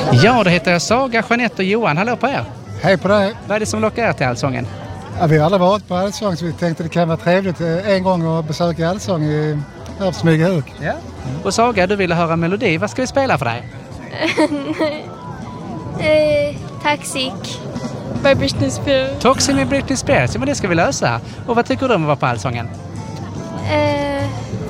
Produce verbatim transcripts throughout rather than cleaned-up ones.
Ja, då heter jag Saga, Jeanette och Johan. Hallå på er. Hej på dig. Vad är det som lockar er till Allsången? Ja, vi har aldrig varit på Allsång så vi tänkte det kan vara trevligt en gång att besöka Allsång i här på Smygehuk. Ja. Och Saga, du ville höra melodi. Vad ska vi spela för dig? eh, Toxic by Britney Spears. Toxic med Britney Spears, men det ska vi lösa. Och vad tycker du om att vara på Allsången? Eh,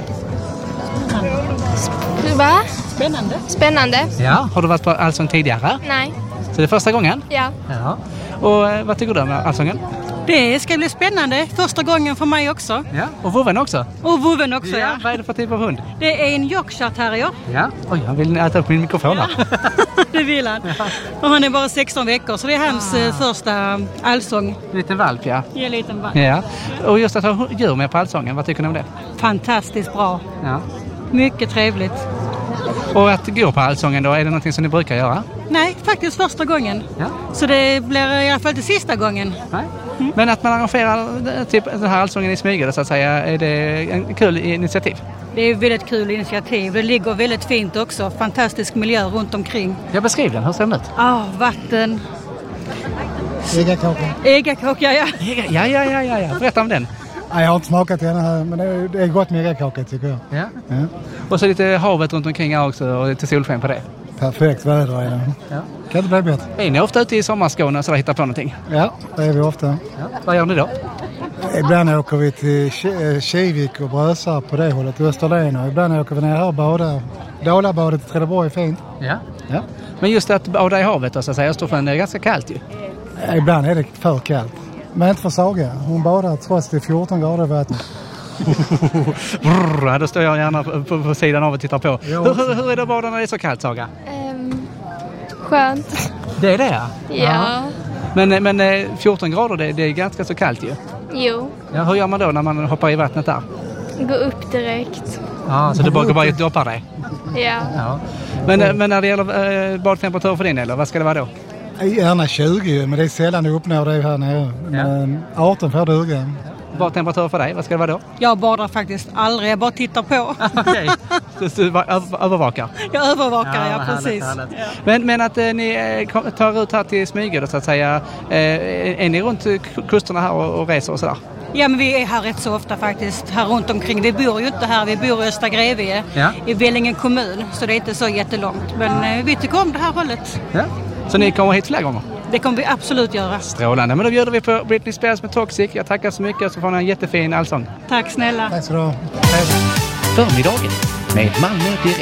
va? Spännande. Spännande. Ja, har du varit på Allsång tidigare? Nej. Så det är första gången? Ja. Ja. Och eh, vad tycker du om Allsången? Det ska bli spännande. Första gången för mig också. Ja, och vovven också? Och vovven också, ja. Ja, vad är det för typ av hund? Det är en Yorkshire terrier. Ja, oj, han vill äta upp min mikrofon här. Ja. Det vill han. Ja. Och han är bara sexton veckor, så det är hans ah. första allsång. En liten valp, ja. Ja, en liten valp. Ja. Och just att ha djur med på Allsången, vad tycker ni om det? Fantastiskt bra. Ja. Mycket trevligt. Och att gå på Allsången då, är det någonting som ni brukar göra? Nej, faktiskt första gången. Ja. Så det blir i alla fall inte sista gången. Nej. Mm. Men att man arrangerar typ den här Allsången i Smyge så att säga, är det en kul initiativ? Det är ett väldigt kul initiativ. Det ligger väldigt fint också. Fantastisk miljö runt omkring. Jag beskriver den, hur ser den ut? Ja, ah, vatten. Äggakaka. Äggakaka, ja. Ja, ja, ja, ja, ja. Berätta om den. Ja, jag har inte smakat den här, men det är gott med äggakaka tycker jag. Ja. Ja. Och så lite havet runt omkring här också och lite solsken på det. Perfekt väder är det. Ja. Kan inte bli bättre. Är ni ofta ute i sommarskåne och så hittar på någonting? Ja, det är vi ofta. Ja. Vad gör ni då? Ibland åker vi till Kivik och Brösar på det hållet, Österlen. Och ibland åker vi ner här och badar. Dalabadet i Trelleborg är fint. Ja. Ja. Men just att bada i havet då, så att säga, Östersjön är ganska kallt ju. Ja, ibland är det för kallt. Men inte för Saga. Hon badar trots det är fjorton grader i vattnet. Brrr, då står jag gärna på, på, på sidan av och tittar på. Hur, hur, hur är det att bada när det är så kallt, Saga? Um, skönt. Det är det, ja. Ja. Men, men fjorton grader, det, det är ganska så kallt ju. Jo. Ja, hur gör man då när man hoppar i vattnet där? Gå upp direkt. Ja, så du bara går bara och doppar dig? Ja. Ja. Men, men när det gäller eh, badtemperatur för din del, vad ska det vara då? Gärna tjugo, men det är sällan du uppnår det här nere. Men arton får duga. Badtemperatur för dig, vad ska det vara då? Jag badar faktiskt aldrig, jag bara tittar på. Okej, okay. Så du övervakar? Jag övervakar, ja, ja precis. Härligt, härligt. Ja. Men, men att eh, ni eh, tar ut här till Smyge då, så att säga. Eh, är ni runt kusterna här och, och reser och sådär? Ja, men vi är här rätt så ofta faktiskt, här runt omkring. Vi bor ju inte här, vi bor i Östra Grevie, ja. I Vellinge kommun, så det är inte så jättelångt. Men eh, vi tycker om det här hållet. Ja. Så ni kommer hit flera gånger? Det kommer vi absolut göra. Strålande, men då bjuder vi på Britney Spears med Toxic. Jag tackar så mycket, så får ni en jättefin allsång. Tack snälla. Tack så du ha. Förmiddagen med Malmö direkt.